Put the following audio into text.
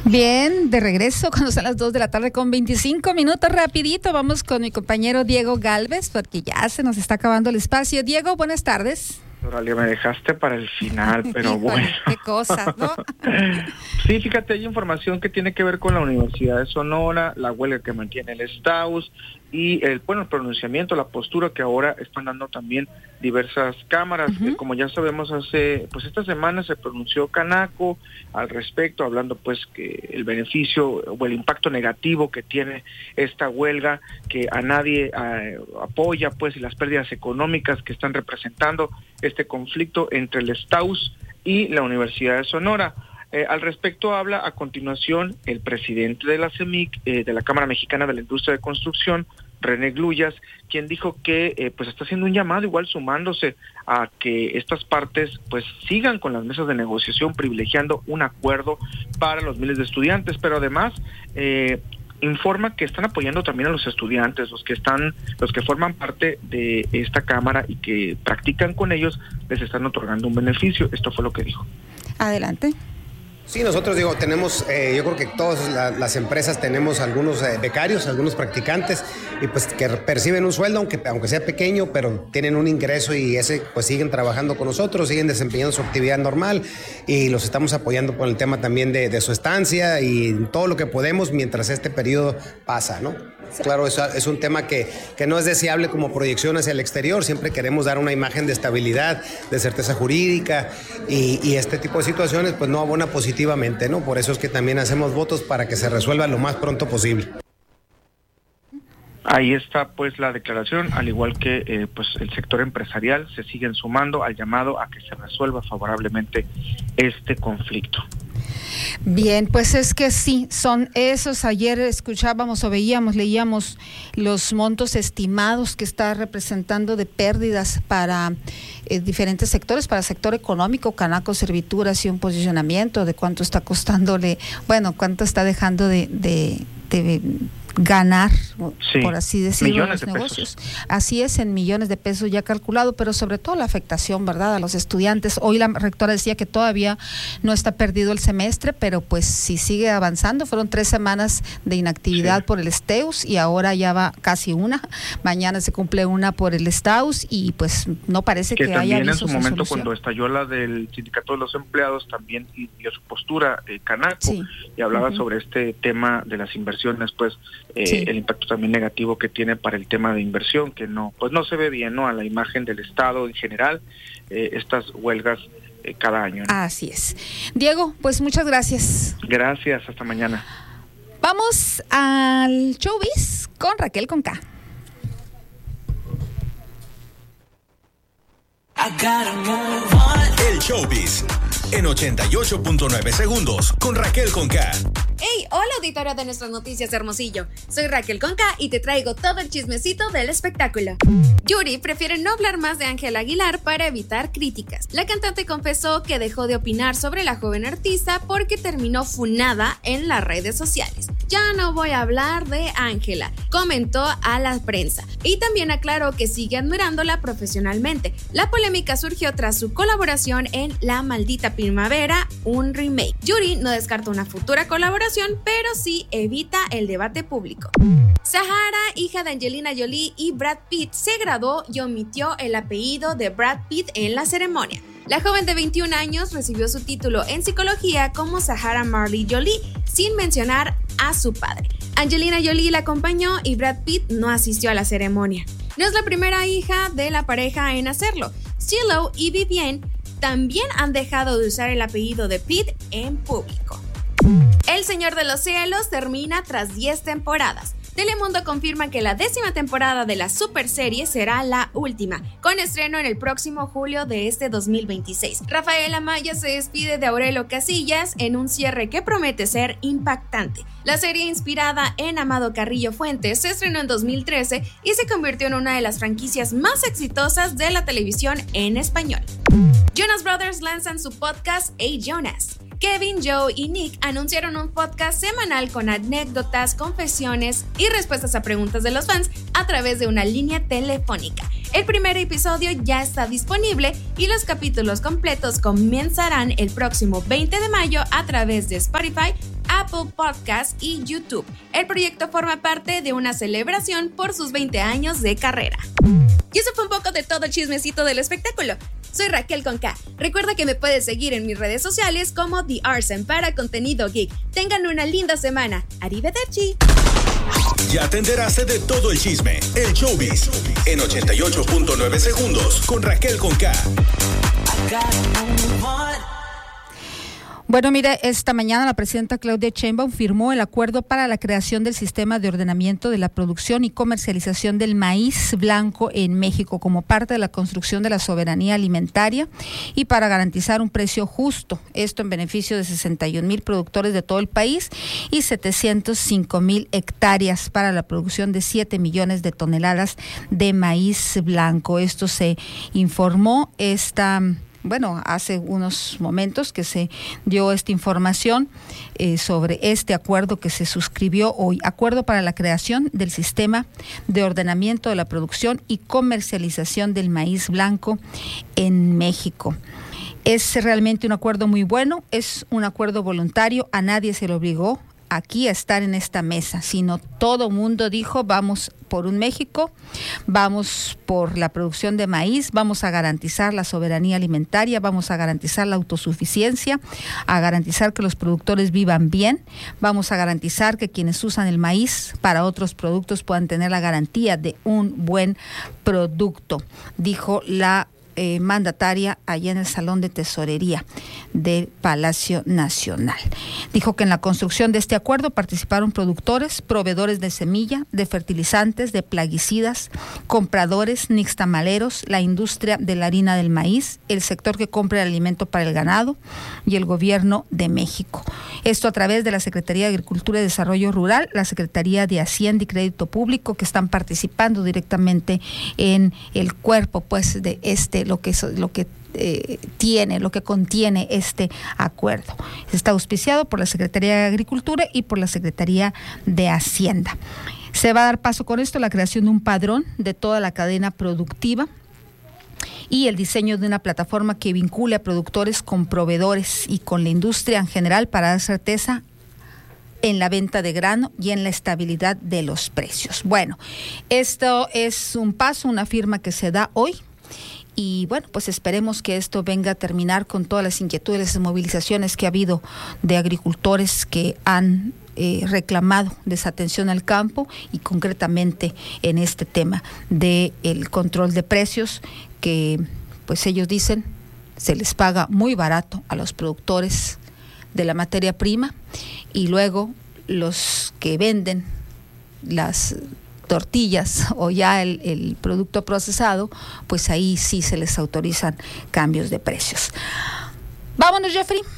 Bien, de regreso cuando son las 2 de la tarde con 25 minutos. Rapidito, vamos con mi compañero Diego Galvez, porque ya se nos está acabando el espacio. Diego, buenas tardes. Oralia, me dejaste para el final, pero Híjole, bueno. Qué cosas, ¿no? Sí, fíjate, hay información que tiene que ver con la Universidad de Sonora, la huelga que mantiene el STAUS y el pronunciamiento, la postura que ahora están dando también diversas cámaras. Como ya sabemos, esta semana se pronunció Canaco al respecto, hablando pues que el beneficio o el impacto negativo que tiene esta huelga, que a nadie apoya pues, y las pérdidas económicas que están representando este conflicto entre el STAUS y la Universidad de Sonora. Al respecto habla a continuación el presidente de la CEMIC, de la Cámara Mexicana de la Industria de Construcción, René Gluyas, quien dijo que pues está haciendo un llamado, igual sumándose a que estas partes pues sigan con las mesas de negociación, privilegiando un acuerdo para los miles de estudiantes, pero además informa que están apoyando también a los estudiantes, los que forman parte de esta cámara y que practican con ellos, les están otorgando un beneficio. Esto fue lo que dijo. Adelante. Sí, nosotros tenemos, yo creo que todas las empresas tenemos algunos becarios, algunos practicantes, y pues que perciben un sueldo, aunque sea pequeño, pero tienen un ingreso y ese pues siguen trabajando con nosotros, siguen desempeñando su actividad normal y los estamos apoyando con el tema también de su estancia y todo lo que podemos mientras este periodo pasa, ¿no? Claro, es un tema que no es deseable como proyección hacia el exterior. Siempre queremos dar una imagen de estabilidad, de certeza jurídica y este tipo de situaciones pues no abona positivamente, ¿no? Por eso es que también hacemos votos para que se resuelva lo más pronto posible. Ahí está pues la declaración, al igual que pues el sector empresarial se siguen sumando al llamado a que se resuelva favorablemente este conflicto. Bien, pues es que sí, son esos. Ayer escuchábamos o leíamos los montos estimados que está representando de pérdidas para diferentes sectores, para el sector económico, Canaco, Servituras y un posicionamiento de cuánto está costándole, cuánto está dejando de ganar, sí, por así decirlo, los negocios. Pesos. Así es, en millones de pesos ya calculado, pero sobre todo la afectación, ¿verdad?, a los estudiantes. Hoy la rectora decía que todavía no está perdido el semestre, pero pues si sigue avanzando, fueron 3 semanas de inactividad por el STEUS y ahora ya va casi una. Mañana se cumple una por el STAUS y pues no parece que haya en su momento cuando estalló la del Sindicato de los Empleados también dio su postura Canaco y hablaba sobre este tema de las inversiones, pues el impacto también negativo que tiene para el tema de inversión, que no se ve bien, ¿no?, a la imagen del Estado en general, estas huelgas cada año, ¿no? Así es. Diego, pues muchas gracias. Gracias, hasta mañana. Vamos al showbiz con Raquel con K. El showbiz en 88.9 segundos con Raquel con K. Hey, hola auditorio de nuestras noticias de Hermosillo. Soy Raquel con K y te traigo todo el chismecito del espectáculo. Yuri prefiere no hablar más de Ángela Aguilar para evitar críticas. La cantante confesó que dejó de opinar sobre la joven artista porque terminó funada en las redes sociales. Ya no voy a hablar de Ángela, comentó a la prensa. Y también aclaró que sigue admirándola profesionalmente. La polémica surgió tras su colaboración en La Maldita Primavera, un remake. Yuri no descarta una futura colaboración, pero sí evita el debate público. Sahara, hija de Angelina Jolie y Brad Pitt, se graduó y omitió el apellido de Brad Pitt en la ceremonia. La joven de 21 años recibió su título en psicología como Sahara Marley Jolie, sin mencionar a su padre. Angelina Jolie la acompañó y Brad Pitt no asistió a la ceremonia. No es la primera hija de la pareja en hacerlo. Shiloh y Vivienne también han dejado de usar el apellido de Pitt en público. El Señor de los Cielos termina tras 10 temporadas. Telemundo confirma que la 10ª temporada de la superserie será la última, con estreno en el próximo julio de este 2026. Rafael Amaya se despide de Aurelio Casillas en un cierre que promete ser impactante. La serie, inspirada en Amado Carrillo Fuentes, se estrenó en 2013 y se convirtió en una de las franquicias más exitosas de la televisión en español. Jonas Brothers lanzan su podcast Hey Jonas. Kevin, Joe y Nick anunciaron un podcast semanal con anécdotas, confesiones y respuestas a preguntas de los fans a través de una línea telefónica. El primer episodio ya está disponible y los capítulos completos comenzarán el próximo 20 de mayo a través de Spotify, Apple Podcast y YouTube. El proyecto forma parte de una celebración por sus 20 años de carrera. Y eso fue un poco de todo el chismecito del espectáculo. Soy Raquel con K. Recuerda que me puedes seguir en mis redes sociales como The Arsen para contenido geek. Tengan una linda semana. Arrivederci. Ya te enteraste de todo el chisme, el showbiz, en 88.9 segundos con Raquel con K. Bueno, mira, esta mañana la presidenta Claudia Sheinbaum firmó el acuerdo para la creación del sistema de ordenamiento de la producción y comercialización del maíz blanco en México como parte de la construcción de la soberanía alimentaria y para garantizar un precio justo. Esto en beneficio de 61,000 productores de todo el país y 705,000 hectáreas para la producción de 7 millones de toneladas de maíz blanco. Esto se informó hace unos momentos que se dio esta información sobre este acuerdo que se suscribió hoy, acuerdo para la creación del sistema de ordenamiento de la producción y comercialización del maíz blanco en México. Es realmente un acuerdo muy bueno, es un acuerdo voluntario, a nadie se le obligó aquí a estar en esta mesa, sino todo mundo dijo: vamos por un México, vamos por la producción de maíz, vamos a garantizar la soberanía alimentaria, vamos a garantizar la autosuficiencia, a garantizar que los productores vivan bien, vamos a garantizar que quienes usan el maíz para otros productos puedan tener la garantía de un buen producto, dijo la mandataria allá en el Salón de Tesorería del Palacio Nacional. Dijo que en la construcción de este acuerdo participaron productores, proveedores de semilla, de fertilizantes, de plaguicidas, compradores, nixtamaleros, la industria de la harina del maíz, el sector que compra el alimento para el ganado y el gobierno de México. Esto a través de la Secretaría de Agricultura y Desarrollo Rural, la Secretaría de Hacienda y Crédito Público, que están participando directamente en el cuerpo de lo que contiene este acuerdo. Está auspiciado por la Secretaría de Agricultura y por la Secretaría de Hacienda. Se va a dar paso con esto a la creación de un padrón de toda la cadena productiva y el diseño de una plataforma que vincule a productores con proveedores y con la industria en general para dar certeza en la venta de grano y en la estabilidad de los precios. Bueno, esto es un paso, una firma que se da hoy. Y bueno, pues esperemos que esto venga a terminar con todas las inquietudes y movilizaciones que ha habido de agricultores que han reclamado desatención al campo y concretamente en este tema del control de precios, que pues ellos dicen se les paga muy barato a los productores de la materia prima y luego los que venden las tortillas o ya el producto procesado, pues ahí sí se les autorizan cambios de precios. Vámonos, Jeffrey.